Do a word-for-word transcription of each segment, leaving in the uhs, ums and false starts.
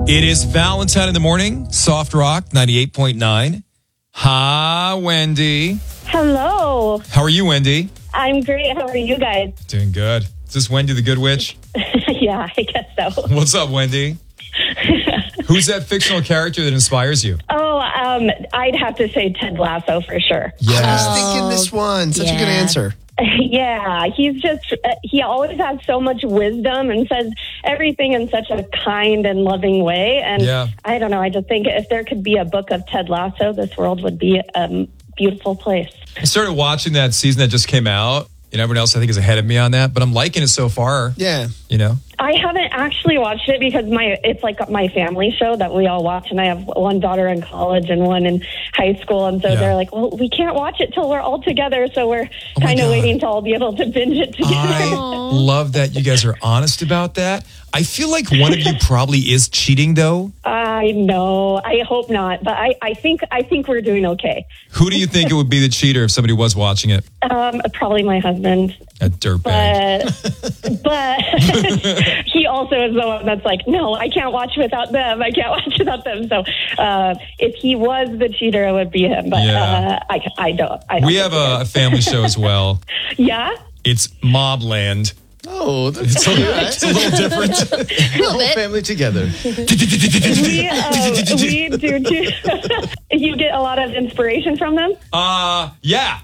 It is Valentine in the morning, Soft Rock ninety-eight point nine. Hi, Wendy. Hello. How are you, Wendy? I'm great. How are you guys? Doing good. Is this Wendy the Good Witch? Yeah, I guess so. What's up, Wendy? Who's that fictional character that inspires you? Oh, um, I'd have to say Ted Lasso for sure. Yes. I was thinking this one. Such yeah. a good answer. Yeah, he's just, uh, he always has so much wisdom and says everything in such a kind and loving way. And Yeah. I don't know, I just think if there could be a book of Ted Lasso, this world would be a beautiful place. I started watching that season that just came out. You know, everyone else, I think, is ahead of me on that, but I'm liking it so far. Yeah. You know? I haven't actually watched it because my it's like my family show that we all watch, and I have one daughter in college and one in high school, and so Yeah. they're like, well, we can't watch it till we're all together, so we're Oh my kind of God. waiting to all be able to binge it together. I love that you guys are honest about that. I feel like one of you probably is cheating, though. I know. I hope not, but I, I think I think we're doing okay. Who do you think it would be the cheater if somebody was watching it? Um, probably my husband, A dirtbag. but but he also is the one that's like, no, I can't watch without them. I can't watch without them. So uh, if he was the cheater, it would be him. But Yeah. uh, I, I don't. I don't We think have he a, a is. family show as well. Yeah. It's Mobland. Oh, that's It's a, it's a little different. the whole family together. We, uh, we do too. You get a lot of inspiration from them? Uh, yeah.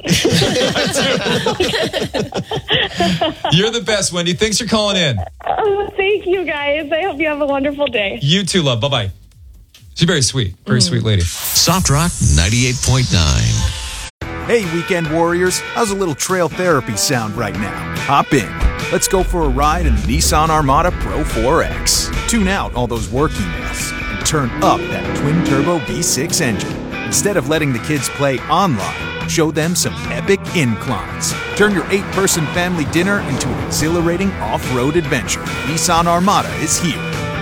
You're the best, Wendy. Thanks for calling in. Oh, thank you, guys. I hope you have a wonderful day. You too, love. Bye-bye. She's very sweet. Very sweet lady. Soft Rock ninety-eight point nine. Hey, weekend warriors, how's a little trail therapy sound right now? Hop in. Let's go for a ride in the Nissan Armada Pro four X. Tune out all those work emails and turn up that twin-turbo V six engine. Instead of letting the kids play online, show them some epic inclines. Turn your eight-person family dinner into an exhilarating off-road adventure. Nissan Armada is here.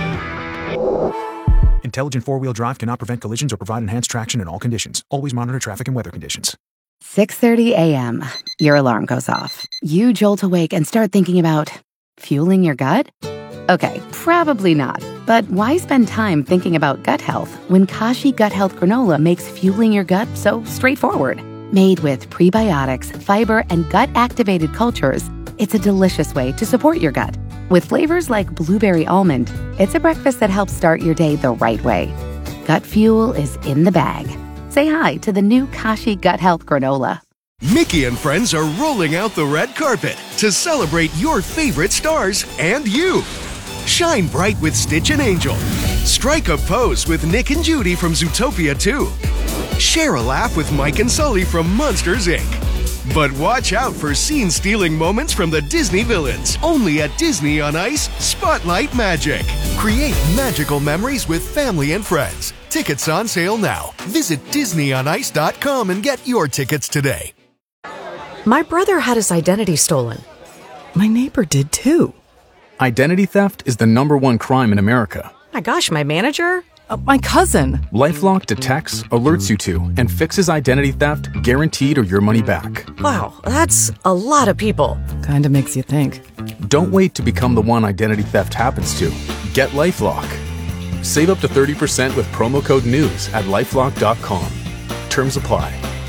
Intelligent four-wheel drive cannot prevent collisions or provide enhanced traction in all conditions. Always monitor traffic and weather conditions. six thirty a.m. Your alarm goes off. You jolt awake and start thinking about fueling your gut? Okay, probably not. But why spend time thinking about gut health when Kashi Gut Health Granola makes fueling your gut so straightforward? Made with prebiotics, fiber, and gut-activated cultures, it's a delicious way to support your gut. With flavors like blueberry almond, it's a breakfast that helps start your day the right way. Gut fuel is in the bag. Say hi to the new Kashi Gut Health Granola. Mickey and friends are rolling out the red carpet to celebrate your favorite stars and you. Shine bright with Stitch and Angel. Strike a pose with Nick and Judy from Zootopia two. Share a laugh with Mike and Sully from Monsters, Incorporated. But watch out for scene-stealing moments from the Disney villains. Only at Disney on Ice Spotlight Magic. Create magical memories with family and friends. Tickets on sale now. Visit Disney on Ice dot com and get your tickets today. My brother had his identity stolen. My neighbor did too. Identity theft is the number one crime in America. My gosh, my manager? Uh, my cousin. LifeLock detects, alerts you to, and fixes identity theft guaranteed or your money back. Wow, that's a lot of people. Kinda makes you think. Don't wait to become the one identity theft happens to. Get LifeLock. Save up to thirty percent with promo code NEWS at lifelock dot com. Terms apply.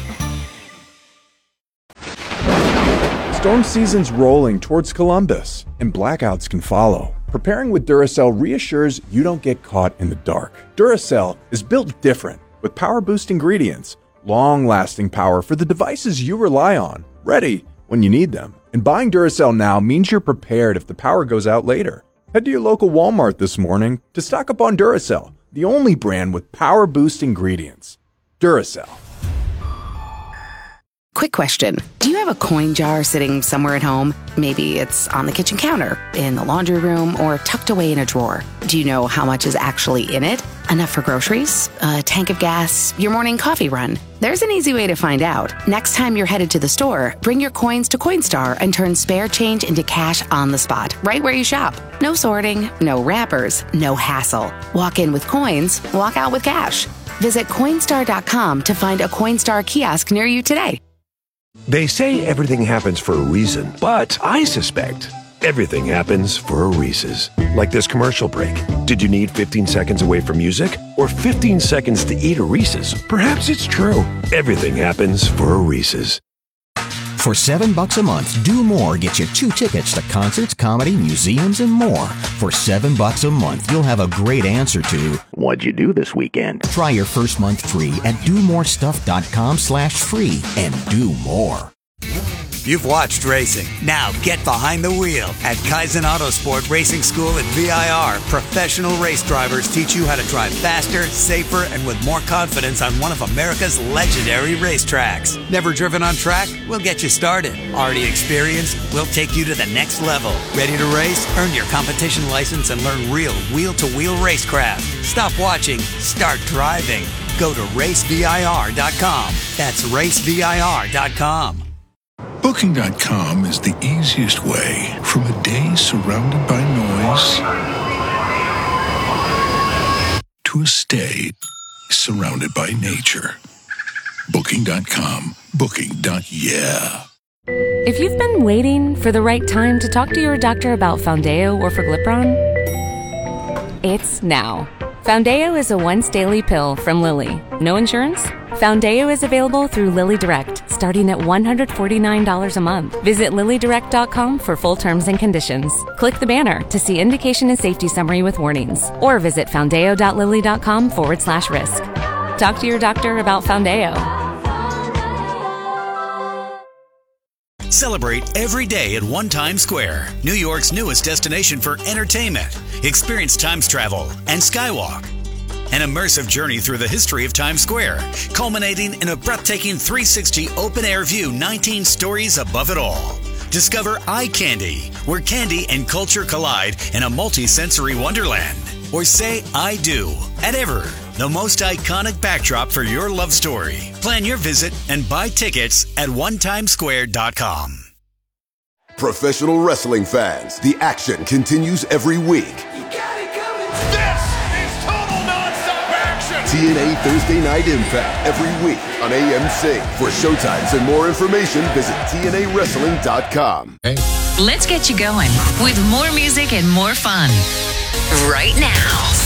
Storm season's rolling towards Columbus, and blackouts can follow. Preparing with Duracell reassures you don't get caught in the dark. Duracell is built different, with power-boost ingredients, long-lasting power for the devices you rely on, ready when you need them. And buying Duracell now means you're prepared if the power goes out later. Head to your local Walmart this morning to stock up on Duracell, the only brand with power-boost ingredients. Duracell. Quick question. Do you have a coin jar sitting somewhere at home? Maybe it's on the kitchen counter, in the laundry room, or tucked away in a drawer. Do you know how much is actually in it? Enough for groceries? A tank of gas? Your morning coffee run? There's an easy way to find out. Next time you're headed to the store, bring your coins to Coinstar and turn spare change into cash on the spot, right where you shop. No sorting, no wrappers, no hassle. Walk in with coins, walk out with cash. Visit Coinstar dot com to find a Coinstar kiosk near you today. They say everything happens for a reason, but I suspect Everything happens for a Reese's. Like this commercial break. Did you need fifteen seconds away from music? Or fifteen seconds to eat a Reese's? Perhaps it's true. Everything happens for a Reese's. For seven bucks a month, Do More gets you two tickets to concerts, comedy, museums, and more. For seven bucks a month, you'll have a great answer to what'd you do this weekend? Try your first month free at do more stuff dot com slash free and do more. You've watched racing. Now get behind the wheel. At Kaizen Autosport Racing School at V I R, professional race drivers teach you how to drive faster, safer, and with more confidence on one of America's legendary racetracks. Never driven on track? We'll get you started. Already experienced? We'll take you to the next level. Ready to race? Earn your competition license and learn real wheel-to-wheel racecraft. Stop watching. Start driving. Go to race V I R dot com. That's race V I R dot com. Booking dot com is the easiest way from a day surrounded by noise to a stay surrounded by nature. Booking dot com. Booking. Yeah. If you've been waiting for the right time to talk to your doctor about Foundayo or Forglipron, it's now. Foundayo is a once-daily pill from Lilly. No insurance? Foundayo is available through Lilly Direct, starting at one hundred forty-nine dollars a month. Visit lilly direct dot com for full terms and conditions. Click the banner to see indication and safety summary with warnings, or visit foundayo dot lilly dot com forward slash risk. Talk to your doctor about Foundayo. Celebrate every day at One Times Square, New York's newest destination for entertainment. Experience Times travel and Skywalk, an immersive journey through the history of Times Square, culminating in a breathtaking three sixty open-air view nineteen stories above it all. Discover Eye Candy, where candy and culture collide in a multi-sensory wonderland. Or say I do at Ever, the most iconic backdrop for your love story. Plan your visit and buy tickets at one times square dot com. Professional wrestling fans, the action continues every week. This is total nonstop action! T N A Thursday Night Impact every week on A M C. For showtimes and more information, visit T N A wrestling dot com. Hey. Let's get you going with more music and more fun right now.